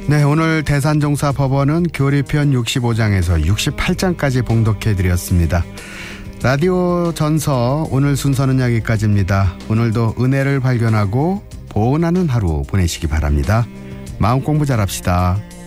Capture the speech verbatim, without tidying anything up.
네, 오늘 대산종사법원은 교리편 육십오 장에서 육십팔 장까지 봉독해드렸습니다. 라디오 전서 오늘 순서는 여기까지입니다. 오늘도 은혜를 발견하고 보온하는 하루 보내시기 바랍니다. 마음공부 잘합시다.